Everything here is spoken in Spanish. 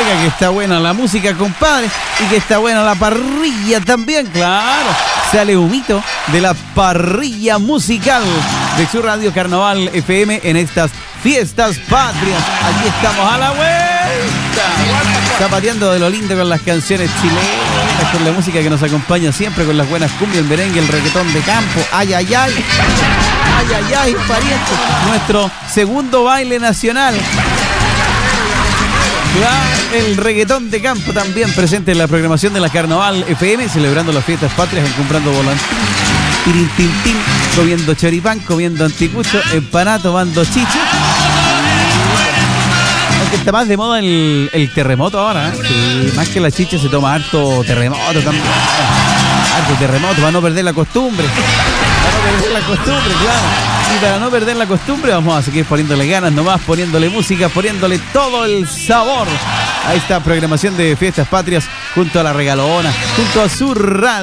Oiga, que está buena la música, compadre, y que está buena la parrilla también, claro. Sale humito de la parrilla musical de su Radio Carnaval FM en estas fiestas patrias. Aquí estamos a la vuelta, zapateando de lo lindo con las canciones chilenas, con la música que nos acompaña siempre, con las buenas cumbias, el merengue, el reggaetón de campo. Ay, ay, ay. Ay, ay, ay, pariente. Nuestro segundo baile nacional. El reggaetón de campo también presente en la programación de la Carnaval FM, celebrando las fiestas patrias, comprando volantín, tirintintín, comiendo choripán, comiendo anticucho, empanada, tomando chicha. Aunque está más de moda el terremoto ahora, ¿eh? Sí, más que la chicha se toma harto terremoto también. Harto terremoto, para no perder la costumbre. Para no perder la costumbre, claro. Y para no perder la costumbre vamos a seguir poniéndole ganas nomás, poniéndole música, poniéndole todo el sabor a esta programación de fiestas patrias junto a la Regalona, junto a su radio.